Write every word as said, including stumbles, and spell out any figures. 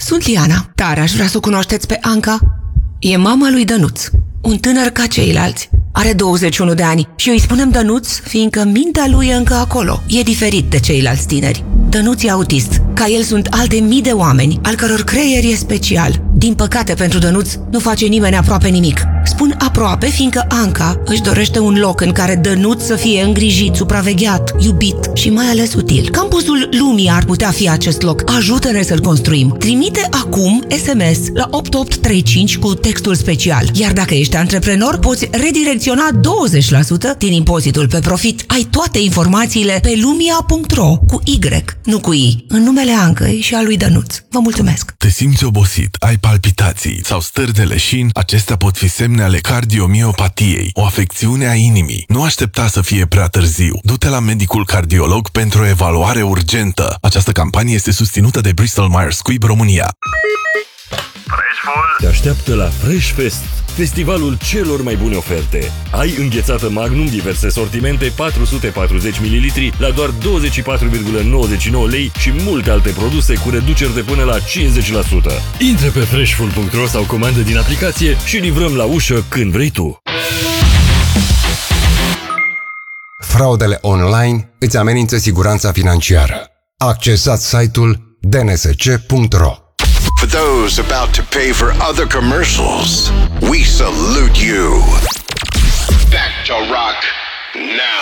Sunt Liana. Tare aș vrea să o cunoașteți pe Anca. E mama lui Dănuț, un tânăr ca ceilalți. Are douăzeci și unu de ani și îi spunem Dănuț, fiindcă mintea lui e încă acolo. E diferit de ceilalți tineri. Dănuț e autist. Ca el sunt alte mii de oameni, al căror creier e special. Din păcate pentru Dănuț, nu face nimeni aproape nimic. Spun aproape, fiindcă Anca își dorește un loc în care Dănuț să fie îngrijit, supravegheat, iubit și mai ales util. Campusul lumii ar putea fi acest loc. Ajută-ne să-l construim. Trimite acum S M S la opt opt trei cinci cu textul special. Iar dacă ești antreprenor, poți redirecționa douăzeci la sută din impozitul pe profit. Ai toate informațiile pe lumia punct ro cu Y, nu cu I, în numele Ancăi și a lui Dănuț. Vă mulțumesc! Te simți obosit, ai palpitații sau stări de leșin? Acestea pot fi semne ale cardiomiopatiei, o afecțiune a inimii. Nu aștepta să fie prea târziu. Du-te la medicul cardiolog pentru o evaluare urgentă. Această campanie este susținută de Bristol Myers Squibb România. Te așteaptă la Fresh Fest, festivalul celor mai bune oferte. Ai înghețată Magnum, diverse sortimente, patru sute patruzeci de mililitri la doar douăzeci și patru virgulă nouăzeci și nouă lei și multe alte produse cu reduceri de până la cincizeci la sută. Intră pe freshful punct ro sau comandă din aplicație și livrăm la ușă când vrei tu. Fraudele online îți amenință siguranța financiară. Accesați site-ul d n s c punct ro. For those about to pay for other commercials, we salute you. Back to rock now.